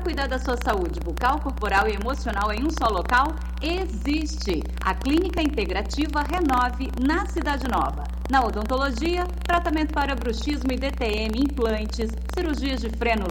cuidar da sua saúde bucal, corporal e emocional em um só local? Existe! A Clínica Integrativa Renove, na Cidade Nova. Na odontologia, tratamento para bruxismo e DTM, implantes, cirurgias de freno